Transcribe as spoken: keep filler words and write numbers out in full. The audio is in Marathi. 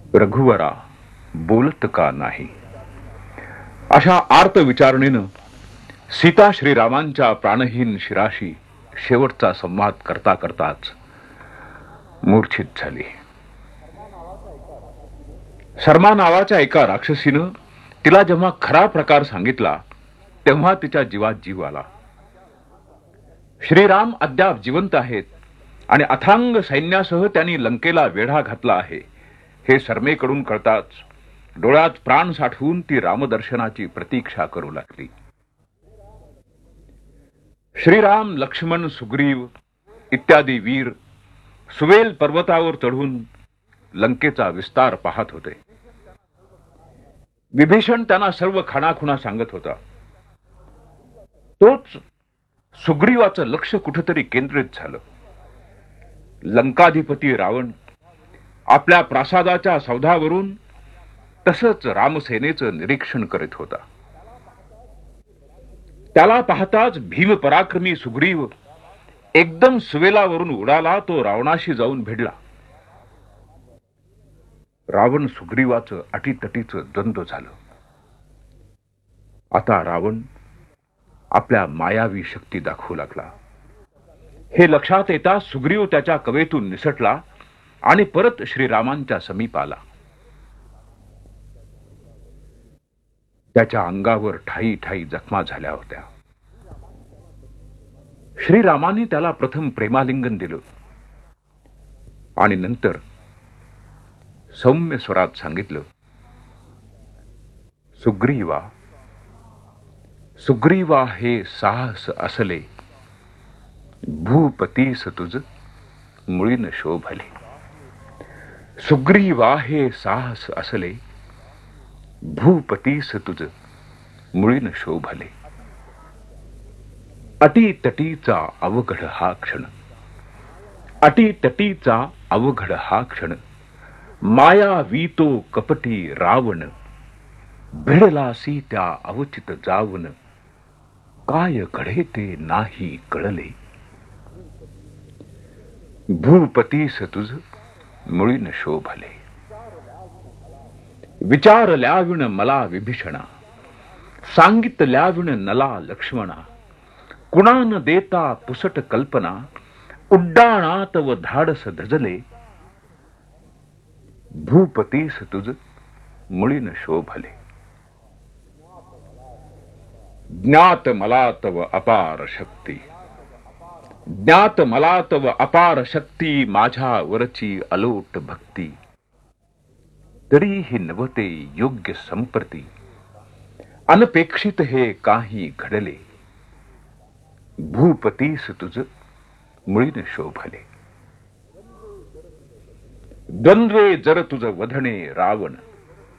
रघुवरा बोलत का नाही, अशा आर्त विचारणेनं सीता श्रीरामांच्या प्राणहीन शिराशी शेवटचा संवाद करता करताच मूर्छित झाली. शर्मा नावाच्या एका राक्षसीनं तिला जेव्हा खरा प्रकार सांगितला तेव्हा तिच्या जीवात जीव आला. श्रीराम अद्याप जिवंत आहेत आणि अथांग सैन्यासह त्यांनी लंकेला वेढा घातला आहे हे शर्मेकडून कळताच डोळ्यात प्राण साठवून ती रामदर्शनाची प्रतीक्षा करू लागली. श्रीराम, लक्ष्मण, सुग्रीव इत्यादी वीर सुवेल पर्वतावर चढून लंकेचा विस्तार पाहत होते. विभीषण त्यांना सर्व खाणाखुणा सांगत होता. तोच सुग्रीवाचं लक्ष कुठेतरी केंद्रित झालं. लंकाधिपती रावण आपल्या प्रासादाच्या सौधावरून तसंच रामसेनेचं निरीक्षण करीत होता. त्याला पाहताच भीम पराक्रमी सुग्रीव एकदम सुवेलावरून उडाला. तो रावणाशी जाऊन भिडला. रावण सुग्रीवाचं अटीतटीचं द्वंद्व झालं. आता रावण आपल्या मायावी शक्ती दाखवू लागला. हे लक्षात येता सुग्रीव त्याच्या कवेतून निसटला आणि परत श्रीरामांच्या समीप आला. त्याच्या अंगावर ठाई ठाई जखमा झाल्या होत्या. श्रीरामांनी त्याला प्रथम प्रेमालिंगन दिलं आणि नंतर सौम्य स्वरात सांगितलं, सुग्रीवा, सुग्रीवा हे साहस असले, भूपतीस तुझ मुळीन शोभले. सुग्रीवा हे साहस असले, भूपतीस तुझ मुळीन शोभले. अटीतटीचा अवघड हा क्षण, अटीतटीचा अवघड हा क्षण, माया वीतो कपटी रावण, भिडलासी त्या अवचित जावन, काय घडे ते नाही कळले. भूपतीस तुझ मुळीन शोभले. विचारल्याविण मला विभीषणा, सांगितल्याविण नला लक्ष्मणा, कुणा न देता पुसट कल्पना, उड्डाणात व धाडस धजले. भूपतीस तुझ मुळीन शोभले. ज्ञात मला तव अपार शक्ती, ज्ञात मला तव अपार शक्ती, माझ्या वरची अलोट भक्ती, तरीही नवते योग्य संप्रती, अनपेक्षित हे काही घडले. भूपतीस तुझ मुळीन शोभले. द्वंद्वे जर तुझ वधणे रावण,